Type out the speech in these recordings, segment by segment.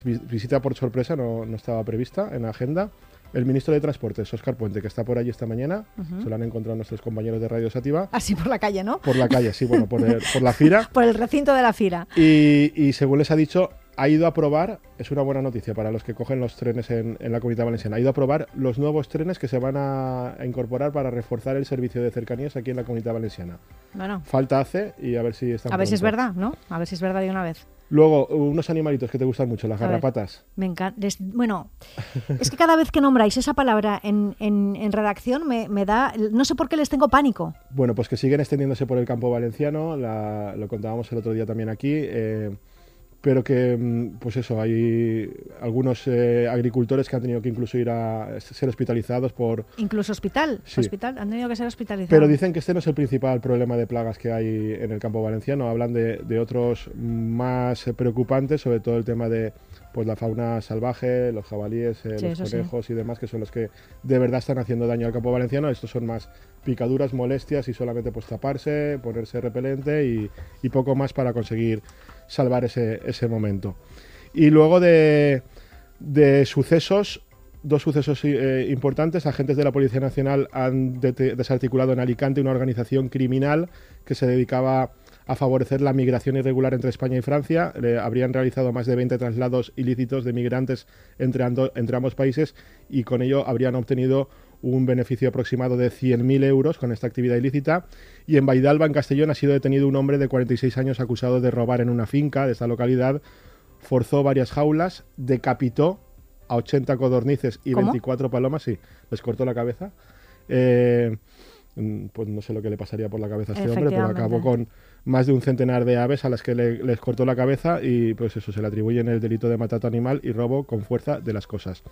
visita por sorpresa, no estaba prevista en la agenda. El ministro de Transportes, Óscar Puente, que está por allí esta mañana, se lo han encontrado nuestros compañeros de Radio Sativa. Así por la calle, ¿no? Por la calle, sí, bueno, por la Fira. Por el recinto de la Fira. Y según les ha dicho, ha ido a probar, es una buena noticia para los que cogen los trenes en la Comunidad Valenciana, ha ido a probar los nuevos trenes que se van a incorporar para reforzar el servicio de cercanías aquí en la Comunidad Valenciana. Bueno. Falta hace y a ver si están. A ver si es verdad, ¿no? A ver si es verdad de una vez. Luego, unos animalitos que te gustan mucho, las garrapatas. Me encanta. Bueno, es que cada vez que nombráis esa palabra en redacción me da... No sé por qué les tengo pánico. Bueno, pues que siguen extendiéndose por el campo valenciano, lo contábamos el otro día también aquí, pero que, pues eso, hay algunos agricultores que han tenido que incluso ir a ser hospitalizados por... ¿Incluso hospital? Sí. Han tenido que ser hospitalizados. Pero dicen que este no es el principal problema de plagas que hay en el campo valenciano. Hablan de otros más preocupantes, sobre todo el tema de pues la fauna salvaje, los jabalíes, los conejos y demás, que son los que de verdad están haciendo daño al campo valenciano. Estos son más picaduras, molestias y solamente pues taparse, ponerse repelente y poco más para conseguir salvar ese momento. Y luego de sucesos, dos sucesos importantes. Agentes de la Policía Nacional han desarticulado en Alicante una organización criminal que se dedicaba a favorecer la migración irregular entre España y Francia. Habrían realizado más de 20 traslados ilícitos de migrantes entre ambos países y con ello habrían obtenido un beneficio aproximado de 100.000 euros con esta actividad ilícita. Y en Baidalba, en Castellón, ha sido detenido un hombre de 46 años acusado de robar en una finca de esta localidad. Forzó varias jaulas, decapitó a 80 codornices y ¿Cómo? 24 palomas, sí, les cortó la cabeza. Pues no sé lo que le pasaría por la cabeza a este hombre, pero acabó con más de un centenar de aves a las que les cortó la cabeza y pues eso, se le atribuyen el delito de maltrato animal y robo con fuerza de las cosas.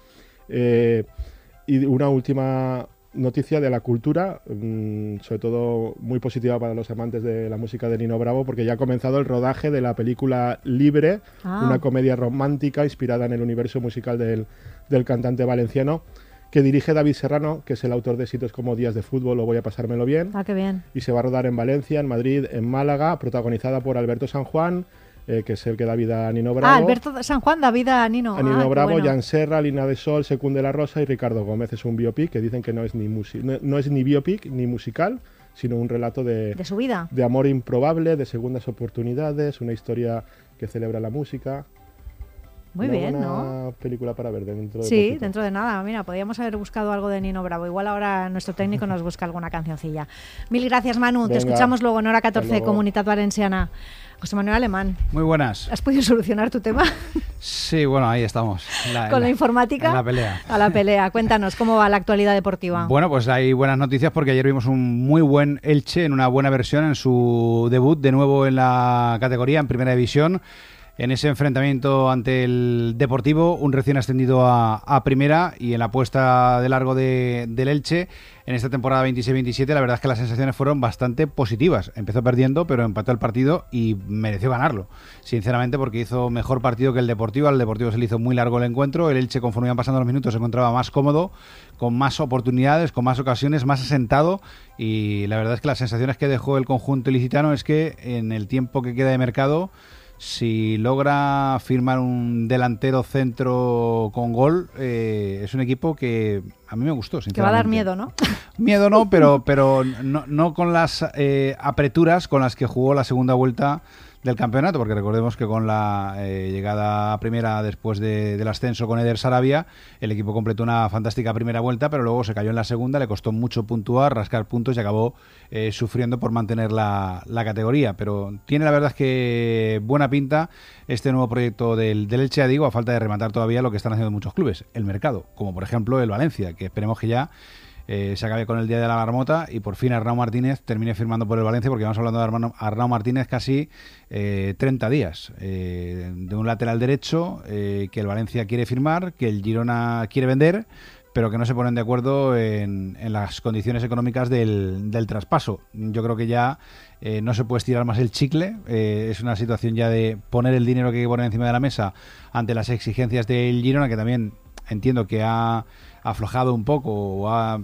Y una última noticia de la cultura, sobre todo muy positiva para los amantes de la música de Nino Bravo, porque ya ha comenzado el rodaje de la película Libre, una comedia romántica inspirada en el universo musical del cantante valenciano, que dirige David Serrano, que es el autor de éxitos como Días de fútbol o Voy a pasármelo bien. Ah, qué bien. Y se va a rodar en Valencia, en Madrid, en Málaga, protagonizada por Alberto San Juan, que es el que da vida a Nino Bravo. Alberto San Juan da vida a Nino. A Nino Bravo, bueno. Jan Serra, Lina de Sol, Secún de la Rosa y Ricardo Gómez. Es un biopic que dicen que no es ni biopic ni musical, sino un relato de su vida. De amor improbable, de segundas oportunidades, una historia que celebra la música. Muy bien, una película para ver dentro de poquito. Dentro de nada. Mira, podríamos haber buscado algo de Nino Bravo. Igual ahora nuestro técnico nos busca alguna cancioncilla. Mil gracias, Manu. Venga, te escuchamos luego en Hora 14, Comunitat Valenciana. José Manuel Alemán. Muy buenas. ¿Has podido solucionar tu tema? Sí, bueno, ahí estamos. ¿Con la informática? En la pelea. A la pelea. Cuéntanos, ¿cómo va la actualidad deportiva? Bueno, pues hay buenas noticias porque ayer vimos un muy buen Elche en una buena versión en su debut de nuevo en la categoría, en Primera División. En ese enfrentamiento ante el Deportivo, un recién ascendido a Primera, y en la apuesta de largo del Elche en esta temporada 26-27, la verdad es que las sensaciones fueron bastante positivas. Empezó perdiendo, pero empató el partido y mereció ganarlo, sinceramente, porque hizo mejor partido que el Deportivo. Al Deportivo se le hizo muy largo el encuentro. El Elche, conforme iban pasando los minutos, se encontraba más cómodo, con más oportunidades, con más ocasiones, más asentado, y la verdad es que las sensaciones que dejó el conjunto ilicitano es que en el tiempo que queda de mercado, si logra firmar un delantero centro con gol, es un equipo que a mí me gustó, sinceramente. Que va a dar miedo, ¿no? Miedo no, pero no con las apreturas con las que jugó la segunda vuelta del campeonato, porque recordemos que con la llegada a Primera después del ascenso con Eder Sarabia, el equipo completó una fantástica primera vuelta, pero luego se cayó en la segunda, le costó mucho puntuar, rascar puntos y acabó sufriendo por mantener la categoría. Pero tiene, la verdad, es que buena pinta este nuevo proyecto del Elche, digo, a falta de rematar todavía lo que están haciendo muchos clubes, el mercado, como por ejemplo el Valencia, que esperemos que ya se acabe con el día de la marmota y por fin Arnau Martínez termine firmando por el Valencia, porque vamos hablando de Arnau Martínez casi 30 días, de un lateral derecho que el Valencia quiere firmar, que el Girona quiere vender, pero que no se ponen de acuerdo en las condiciones económicas del traspaso. Yo creo que ya no se puede estirar más el chicle, es una situación ya de poner el dinero que hay que poner encima de la mesa ante las exigencias del Girona, que también entiendo que ha aflojado un poco o ha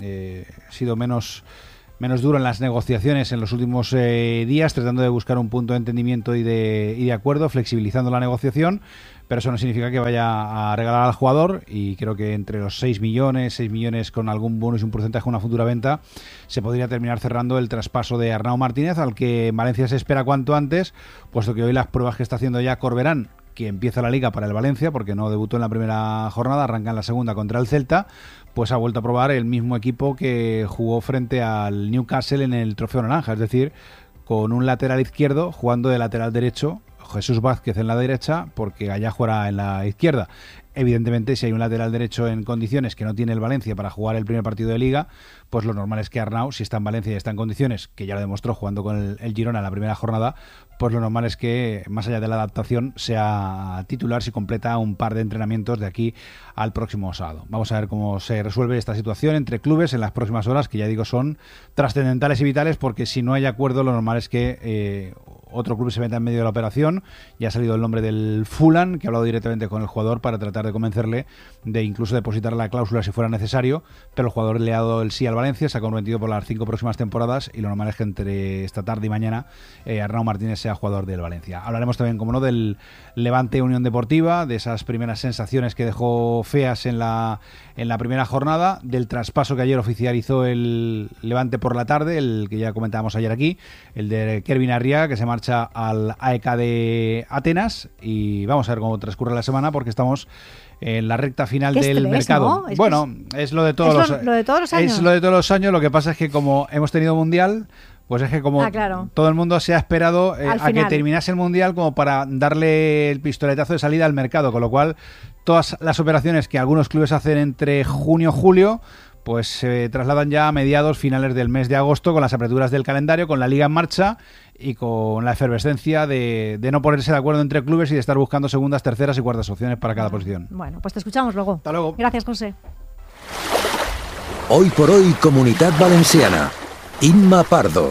sido menos duro en las negociaciones en los últimos días, tratando de buscar un punto de entendimiento y de acuerdo, flexibilizando la negociación, pero eso no significa que vaya a regalar al jugador, y creo que entre los 6 millones con algún bonus y un porcentaje, una futura venta, se podría terminar cerrando el traspaso de Arnau Martínez, al que Valencia se espera cuanto antes, puesto que hoy las pruebas que está haciendo ya Corberán, que empieza la Liga para el Valencia, porque no debutó en la primera jornada, arranca en la segunda contra el Celta, pues ha vuelto a probar el mismo equipo que jugó frente al Newcastle en el Trofeo Naranja, es decir, con un lateral izquierdo jugando de lateral derecho, Jesús Vázquez en la derecha, porque allá jugará en la izquierda. Evidentemente, si hay un lateral derecho en condiciones que no tiene el Valencia para jugar el primer partido de Liga, pues lo normal es que Arnau, si está en Valencia y está en condiciones, que ya lo demostró jugando con el Girona en la primera jornada, pues lo normal es que, más allá de la adaptación, sea titular si completa un par de entrenamientos de aquí al próximo sábado. Vamos a ver cómo se resuelve esta situación entre clubes en las próximas horas, que ya digo son trascendentales y vitales, porque si no hay acuerdo, lo normal es que otro club se meta en medio de la operación. Ya ha salido el nombre del Fulham, que ha hablado directamente con el jugador para tratar de convencerle de incluso depositar la cláusula si fuera necesario, pero el jugador le ha dado el sí al Valencia, se ha comprometido por las 5 próximas temporadas, y lo normal es que entre esta tarde y mañana Arnau Martínez sea jugador del Valencia. Hablaremos también, como no, del Levante Unión Deportiva, de esas primeras sensaciones que dejó feas en la primera jornada, del traspaso que ayer oficializó el Levante por la tarde, el que ya comentábamos ayer aquí, el de Kervin Arriaga, que se marcha al AEK de Atenas, y vamos a ver cómo transcurre la semana, porque estamos en la recta final del mercado. ¿No? Bueno, es lo de todos los años. Es lo de todos los años. Lo que pasa es que como hemos tenido Mundial, pues es que como todo el mundo se ha esperado a que terminase el Mundial como para darle el pistoletazo de salida al mercado, con lo cual todas las operaciones que algunos clubes hacen entre junio y julio pues se trasladan ya a mediados, finales del mes de agosto, con las aperturas del calendario, con la Liga en marcha y con la efervescencia de no ponerse de acuerdo entre clubes y de estar buscando segundas, terceras y cuartas opciones para cada posición. Bueno, pues te escuchamos luego. Hasta luego. Gracias, José. Hoy por hoy, Comunitat Valenciana. Inma Pardo.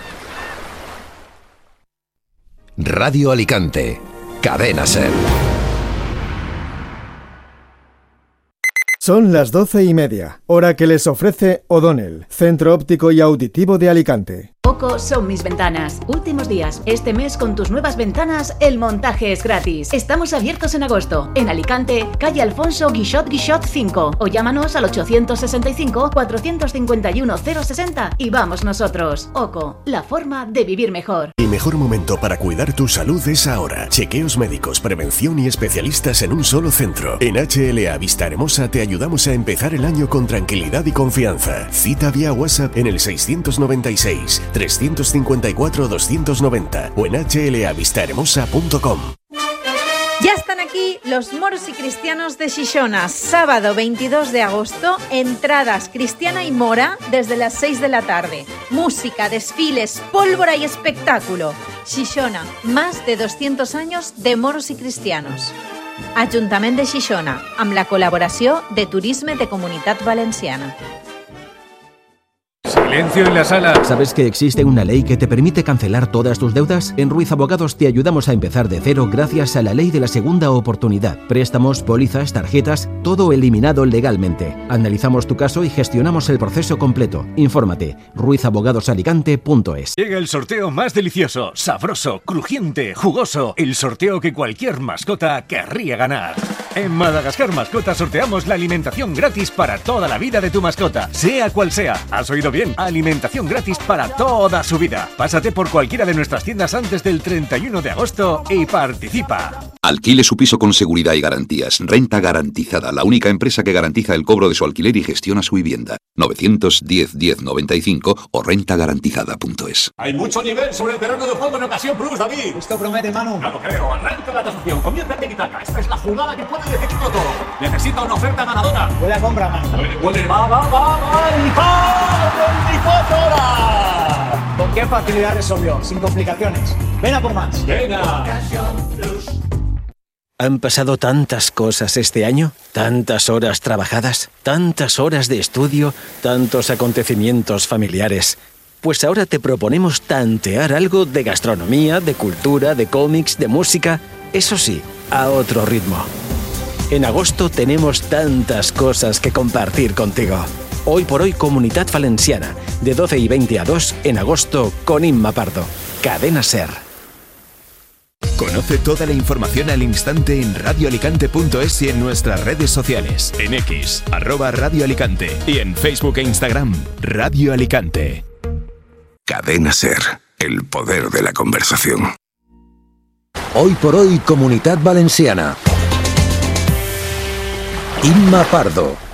Radio Alicante. Cadena SER. Son las 12:30, hora que les ofrece O'Donnell, Centro Óptico y Auditivo de Alicante. OCO son mis ventanas. Últimos días. Este mes con tus nuevas ventanas, el montaje es gratis. Estamos abiertos en agosto. En Alicante, calle Alfonso Guixot 5. O llámanos al 865-451-060 y vamos nosotros. OCO, la forma de vivir mejor. El mejor momento para cuidar tu salud es ahora. Chequeos médicos, prevención y especialistas en un solo centro. En HLA Vista Hermosa te ayudamos a empezar el año con tranquilidad y confianza. Cita vía WhatsApp en el 696 354 290 o en hlavistahermosa.com. Ya están aquí los moros y cristianos de Xixona. Sábado 22 de agosto, entradas cristiana y mora desde las 6 de la tarde. Música, desfiles, pólvora y espectáculo. Xixona, más de 200 años de moros y cristianos. Ajuntament de Xixona, amb la col·laboració de Turisme de Comunitat Valenciana. Silencio en la sala. ¿Sabes que existe una ley que te permite cancelar todas tus deudas? En Ruiz Abogados te ayudamos a empezar de cero gracias a la ley de la segunda oportunidad. Préstamos, pólizas, tarjetas, todo eliminado legalmente. Analizamos tu caso y gestionamos el proceso completo. Infórmate, ruizabogadosalicante.es. Llega el sorteo más delicioso, sabroso, crujiente, jugoso. El sorteo que cualquier mascota querría ganar. En Madagascar Mascota sorteamos la alimentación gratis para toda la vida de tu mascota, sea cual sea. ¿Has oído bien? Alimentación gratis para toda su vida. Pásate por cualquiera de nuestras tiendas antes del 31 de agosto y participa. Alquile su piso con seguridad y garantías. Renta Garantizada, la única empresa que garantiza el cobro de su alquiler y gestiona su vivienda. 910 1095 o rentagarantizada.es. Hay mucho nivel sobre el terreno de juego en Ocasión Plus, David. Esto promete, Manu. No lo creo. Arranca la tasación. Comienza el tiki-taka. Esta es la jugada que puede decidirlo todo. Necesita una oferta ganadora. Buena compra, Manu. Va. ¡24 horas! ¿Con qué facilidad resolvió? Sin complicaciones. Ven a por más. Venga. Han pasado tantas cosas este año, tantas horas trabajadas, tantas horas de estudio, tantos acontecimientos familiares. Pues ahora te proponemos tantear algo de gastronomía, de cultura, de cómics, de música, eso sí, a otro ritmo. En agosto tenemos tantas cosas que compartir contigo. Hoy por hoy, Comunitat Valenciana, de 12:20 a 2 en agosto con Inma Pardo. Cadena SER. Conoce toda la información al instante en radioalicante.es y en nuestras redes sociales. En X, @Radio Alicante, y en Facebook e Instagram, Radio Alicante. Cadena SER, el poder de la conversación. Hoy por hoy, Comunitat Valenciana. Imma Pardo.